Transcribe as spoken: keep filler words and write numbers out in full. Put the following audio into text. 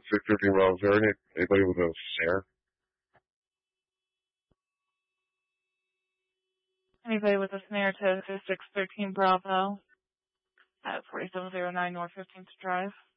six thirteen Bravo. Is there any, anybody with a snare? Anybody with a snare to six thirteen Bravo at forty-seven oh nine North fifteenth Drive.